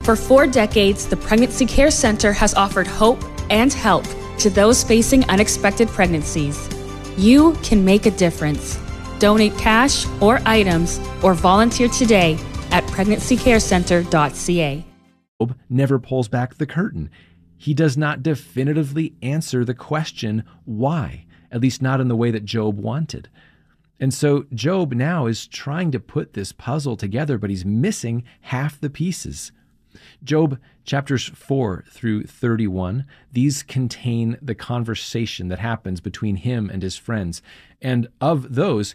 For 4 decades, the Pregnancy Care Center has offered hope and help to those facing unexpected pregnancies. You can make a difference. Donate cash or items or volunteer today at pregnancycarecenter.ca. Job never pulls back the curtain. He does not definitively answer the question, why? At least not in the way that Job wanted. And so Job now is trying to put this puzzle together, but he's missing half the pieces. Job chapters 4 through 31, these contain the conversation that happens between him and his friends. And of those,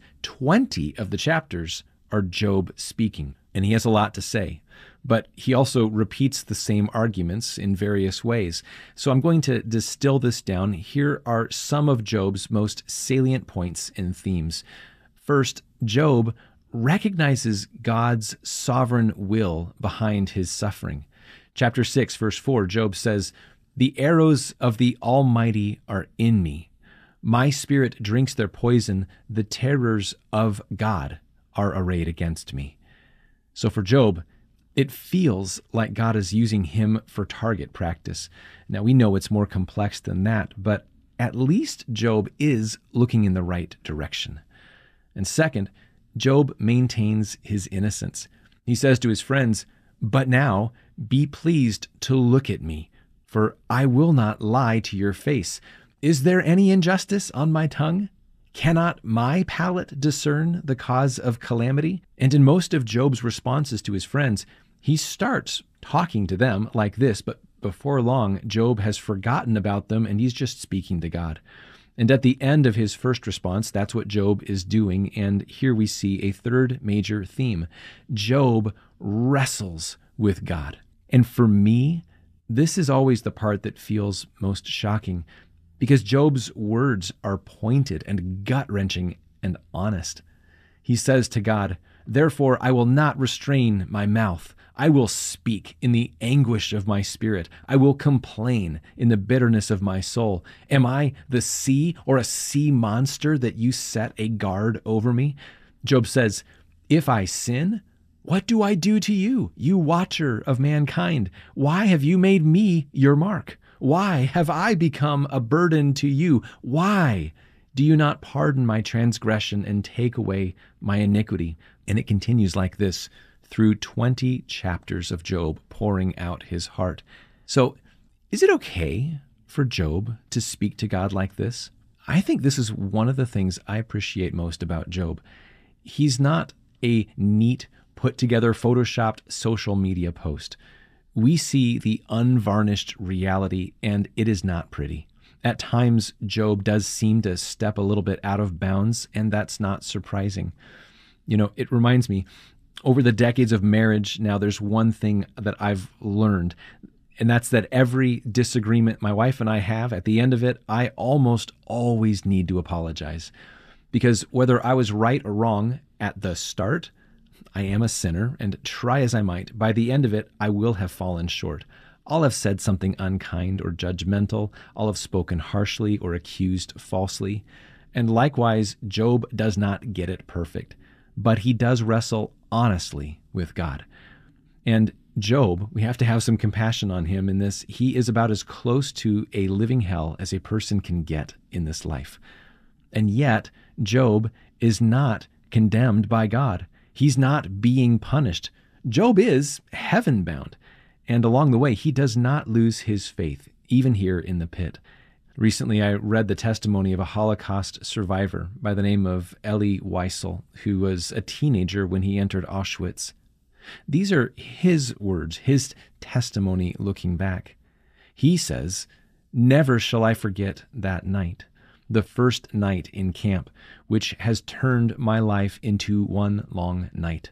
20 of the chapters are Job speaking. And he has a lot to say. But he also repeats the same arguments in various ways. So I'm going to distill this down. Here are some of Job's most salient points and themes. First, Job recognizes God's sovereign will behind his suffering. Chapter 6, verse 4, Job says, "The arrows of the Almighty are in me. My spirit drinks their poison. The terrors of God are arrayed against me." So for Job, it feels like God is using him for target practice. Now, we know it's more complex than that, but at least Job is looking in the right direction. And second, Job maintains his innocence. He says to his friends, "But now be pleased to look at me, for I will not lie to your face. Is there any injustice on my tongue? Cannot my palate discern the cause of calamity?" And in most of Job's responses to his friends, he starts talking to them like this, but before long, Job has forgotten about them and he's just speaking to God. And at the end of his first response, that's what Job is doing. And here we see a third major theme. Job wrestles with God. And for me, this is always the part that feels most shocking, because Job's words are pointed and gut-wrenching and honest. He says to God, "Therefore I will not restrain my mouth. I will speak in the anguish of my spirit. I will complain in the bitterness of my soul. Am I the sea or a sea monster that you set a guard over me?" Job says, "If I sin, what do I do to you, you watcher of mankind? Why have you made me your mark? Why have I become a burden to you? Why do you not pardon my transgression and take away my iniquity?" And it continues like this through 20 chapters of Job pouring out his heart. So is it okay for Job to speak to God like this? I think this is one of the things I appreciate most about Job. He's not a neat, put-together, photoshopped social media post. We see the unvarnished reality, and it is not pretty. At times, Job does seem to step a little bit out of bounds, and that's not surprising. You know, it reminds me, over the decades of marriage, now there's one thing that I've learned, and that's that every disagreement my wife and I have, at the end of it, I almost always need to apologize. Because whether I was right or wrong at the start, I am a sinner, and try as I might, by the end of it, I will have fallen short. I'll have said something unkind or judgmental. I'll have spoken harshly or accused falsely. And likewise, Job does not get it perfect, but he does wrestle honestly with God. And Job, we have to have some compassion on him in this. He is about as close to a living hell as a person can get in this life. And yet, Job is not condemned by God. He's not being punished. Job is heaven-bound. And along the way, he does not lose his faith, even here in the pit. Recently, I read the testimony of a Holocaust survivor by the name of Elie Wiesel, who was a teenager when he entered Auschwitz. These are his words, his testimony looking back. He says, "Never shall I forget that night, the first night in camp, which has turned my life into one long night.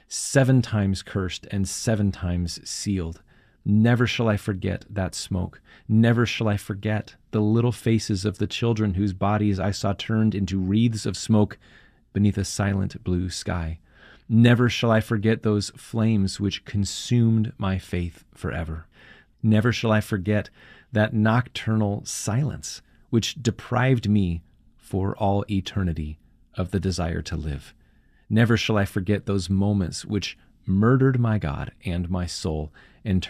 7 times cursed and 7 times sealed. Never shall I forget that smoke. Never shall I forget the little faces of the children whose bodies I saw turned into wreaths of smoke beneath a silent blue sky. Never shall I forget those flames which consumed my faith forever. Never shall I forget that nocturnal silence which deprived me for all eternity of the desire to live. Never shall I forget those moments which murdered my God and my soul and